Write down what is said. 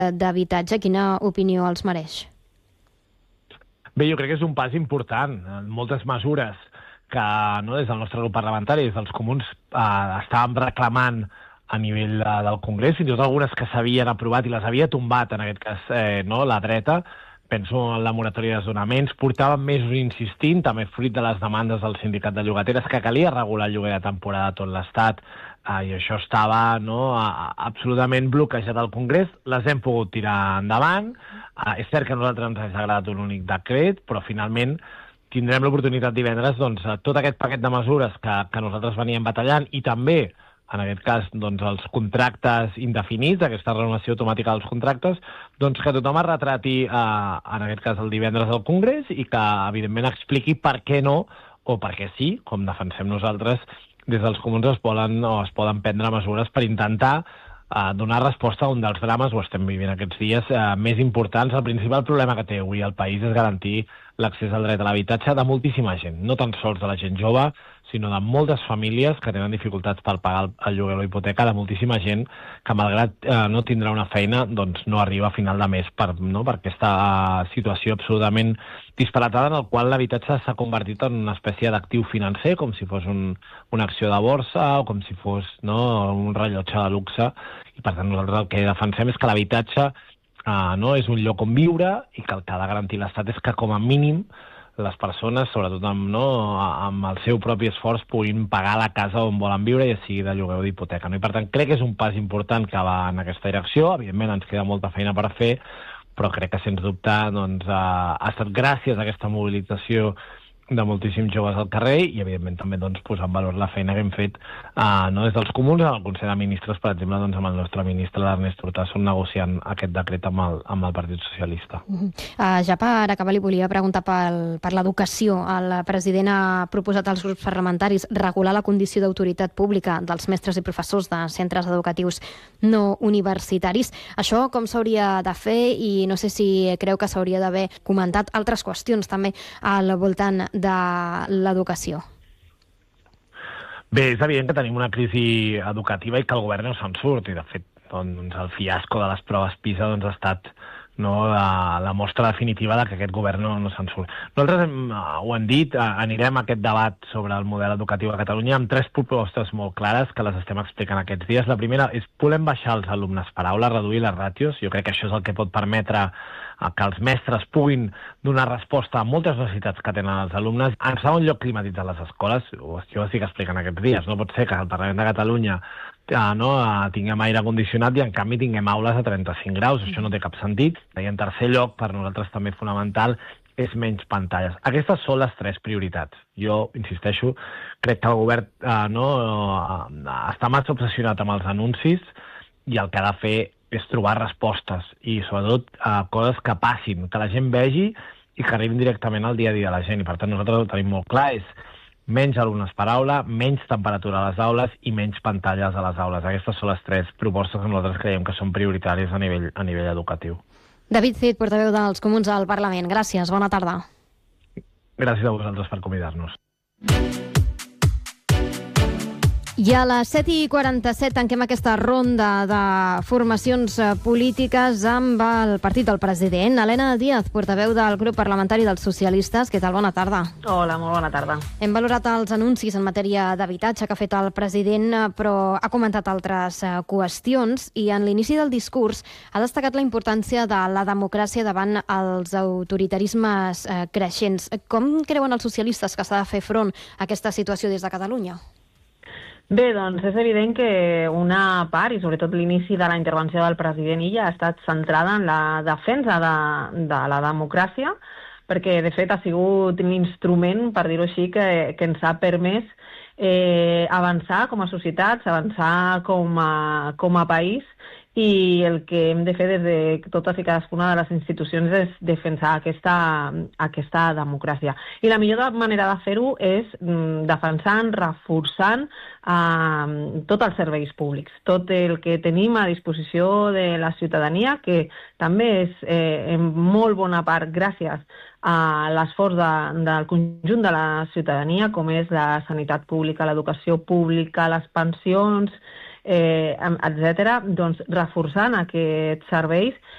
d'habitatge. Quina opinió els mereix? Bé, jo crec que és un pas important. Moltes mesures que des del nostre grup parlamentari, des dels comuns, estàvem reclamant a nivell del Congrés, fins i tot algunes que s'havien aprovat i les havia tombat, en aquest cas, la dreta. Penso en la moratòria de desnonaments. Portàvem mesos insistint, també fruit de les demandes del sindicat de llogateres, que calia regular el lloguer de temporada a tot l'Estat, i això estava absolutament bloquejat al Congrés. Les hem pogut tirar endavant. És cert que a nosaltres ens ha agradat un únic decret, però finalment tindrem l'oportunitat divendres, tot aquest paquet de mesures que nosaltres veníem batallant, i també, en aquest cas, els contractes indefinits, aquesta renovació automàtica dels contractes, que tothom es retrati, en aquest cas, el divendres al Congrés, i que, evidentment, expliqui per què no, o per què sí, com defensem nosaltres, des dels comuns es poden prendre mesures per intentar donar resposta a un dels drames, ho estem vivint aquests dies, més importants. El principal problema que té avui el país és garantir l'accés al dret a l'habitatge de moltíssima gent, no tan sols de la gent jove, sinó de moltes famílies que tenen dificultats per pagar el lloguer o la hipoteca, de moltíssima gent que, malgrat no tindrà una feina, no arriba a final de mes per aquesta situació absolutament disparatada, en el qual l'habitatge s'ha convertit en una espècie d'actiu financer, com si fos una acció de borsa o com si fos un rellotge de luxe. I, per tant, nosaltres el que defensem és que l'habitatge és un lloc on viure, i que el que ha de garantir l'Estat és que, com a mínim, les persones, sobretot amb el seu propi esforç, puguin pagar la casa on volen viure, ja sigui de lloguer o d'hipoteca. I, per tant, crec que és un pas important que va en aquesta direcció. Evidentment, ens queda molta feina per fer, però crec que, sens dubte, ha estat gràcies a aquesta mobilització de moltíssims joves al carrer, i evidentment també posar en valor la feina que hem fet des dels comuns, en el Consell de Ministres, per exemple, amb el nostre ministre, l'Ernest Urtasun, negociant aquest decret amb el Partit Socialista. Ja per acabar, li volia preguntar per l'educació. El president ha proposat als grups parlamentaris regular la condició d'autoritat pública dels mestres i professors de centres educatius no universitaris. Això com s'hauria de fer, i no sé si creu que s'hauria d'haver comentat altres qüestions també al voltant de l'educació? Bé, és evident que tenim una crisi educativa i que el govern no se'n surt, i de fet el fiasco de les proves PISA ha estat la mostra definitiva de que aquest govern no se'n surt. Nosaltres ho hem dit, anirem a aquest debat sobre el model educatiu a Catalunya amb 3 propostes molt clares que les estem explicant aquests dies. La primera és: volem baixar els alumnes per aula, reduir les ràtios. Jo crec que això és el que pot permetre que els mestres puguin donar resposta a moltes necessitats que tenen els alumnes. En segon lloc, climatitzar les escoles. Jo ho estic explicant aquests dies. No pot ser que al Parlament de Catalunya tinguem aire condicionat i en canvi tinguem aules a 35 graus. Això no té cap sentit. I en tercer lloc, per nosaltres també fonamental, és menys pantalles. Aquestes són les 3 prioritats. Jo, insisteixo, crec que el govern està massa obsessionat amb els anuncis, i el que ha de fer és trobar respostes i, sobretot, coses que passin, que la gent vegi i que arribin directament al dia a dia de la gent. I, per tant, nosaltres ho tenim molt clar, és menys alumnes per aula, menys temperatura a les aules i menys pantalles a les aules. Aquestes són les 3 propostes que nosaltres creiem que són prioritàries a nivell educatiu. David Cid, portaveu dels Comuns al Parlament. Gràcies, bona tarda. Gràcies a vosaltres per convidar-nos. I a les 7:47 tanquem aquesta ronda de formacions polítiques amb el partit del president. Helena Díaz, portaveu del grup parlamentari dels socialistes. Què tal? Bona tarda. Hola, molt bona tarda. Hem valorat els anuncis en matèria d'habitatge que ha fet el president, però ha comentat altres qüestions, i en l'inici del discurs ha destacat la importància de la democràcia davant els autoritarismes creixents. Com creuen els socialistes que s'ha de fer front a aquesta situació des de Catalunya? Bé, doncs és evident que una part, i sobretot l'inici de la intervenció del president Illa, ha estat centrada en la defensa de la democràcia, perquè de fet ha sigut l'instrument, per dir-ho així, que ens ha permès avançar com a societats, avançar com a país, i el que hem de fer des de totes i cadascuna de les institucions és defensar aquesta democràcia. I la millor manera de fer-ho és defensant, reforçant tots els serveis públics, tot el que tenim a disposició de la ciutadania, que també és en molt bona part gràcies a l'esforç del conjunt de la ciutadania, com és la sanitat pública, l'educació pública, les pensions, etc., doncs reforçant aquests serveis